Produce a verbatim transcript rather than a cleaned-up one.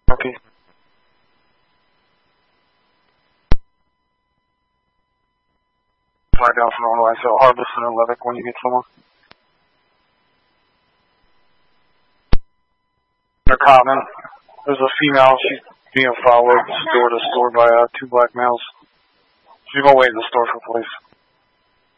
Okay. Fly down from Illinois, so Harbison and Levick when you get someone. They're common. There's a female, she's being followed store to store by uh, two black males. She's gonna wait in the store for police.